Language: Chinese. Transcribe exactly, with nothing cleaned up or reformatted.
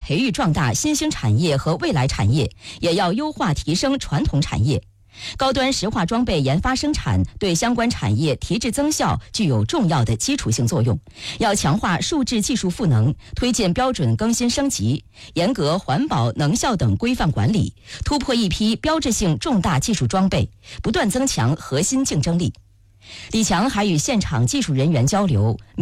培育壮大新兴产业和未来产业，也要优化提升传统产业。高端石化装备研发生产对相关产业提质增效具有重要的基础性作用，要强化数质技术赋能，推进标准更新升级，严格环保能效等规范管理，突破一批标志性重大技术装备，不断增强核心竞争力。李强还与现场技术人员交流。